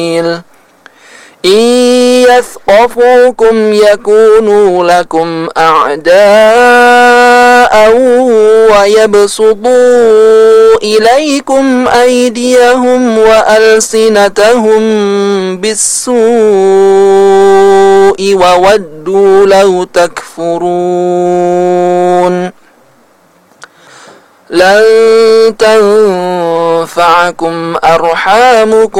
إن يثقفوكم يكونوا لكم أعداء ويبسطوا إليكم أيديهم وألسنتهم بالسوء وودوا لو تكفرون لن تنفعكم أرحامكم